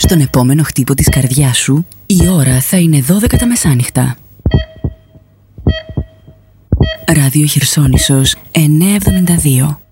στον επόμενο χτύπο της καρδιάς σου, η ώρα θα είναι 12 τα μεσάνυχτα. Ράδιο Χερσόνησος 972.